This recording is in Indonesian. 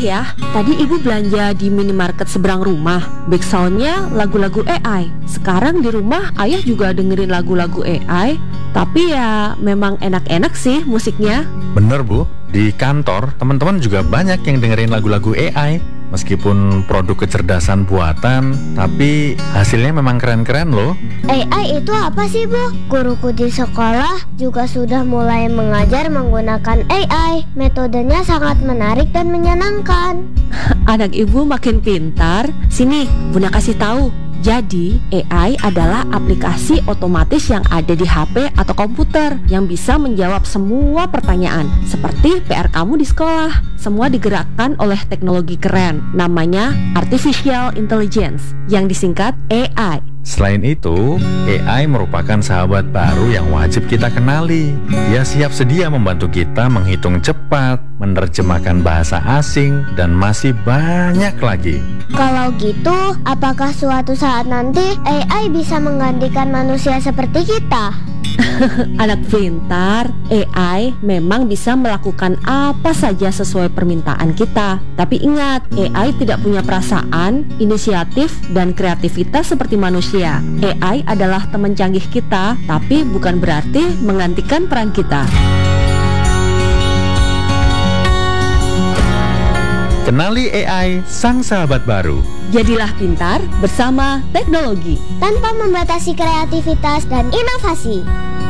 ya, tadi ibu belanja di minimarket seberang rumah. Backsoundnya lagu-lagu AI. Sekarang di rumah ayah juga dengerin lagu-lagu AI. Tapi ya memang enak-enak sih musiknya. Bener Bu, di kantor teman-teman juga banyak yang dengerin lagu-lagu AI. Meskipun produk kecerdasan buatan, tapi hasilnya memang keren-keren loh. AI itu apa sih, Bu? Guruku di sekolah juga sudah mulai mengajar menggunakan AI. Metodenya sangat menarik dan menyenangkan. Anak ibu makin pintar. Sini, Bunda kasih tahu. Jadi, AI adalah aplikasi otomatis yang ada di HP atau komputer yang bisa menjawab semua pertanyaan, seperti PR kamu di sekolah. Semua digerakkan oleh teknologi keren, namanya Artificial Intelligence, yang disingkat AI. Selain itu, AI merupakan sahabat baru yang wajib kita kenali. Dia siap sedia membantu kita menghitung cepat, menerjemahkan bahasa asing, dan masih banyak lagi. Kalau gitu, apakah suatu saat nanti AI bisa menggantikan manusia seperti kita? Anak pintar, AI memang bisa melakukan apa saja sesuai permintaan kita. Tapi ingat, AI tidak punya perasaan, inisiatif, dan kreativitas seperti manusia. AI adalah teman canggih kita, tapi bukan berarti menggantikan peran kita. Kenali AI, sang sahabat baru. Jadilah pintar bersama teknologi. Tanpa membatasi kreativitas dan inovasi.